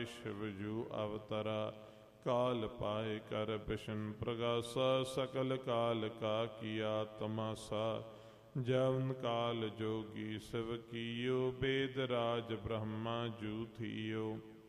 पाए शिव जू अवतरा। काल पाए कर बिशन प्रगासा, सकल काल का किया तमासा। जवन काल जोगी शिव कियो, वेद राज ब्रह्मा जू थियो।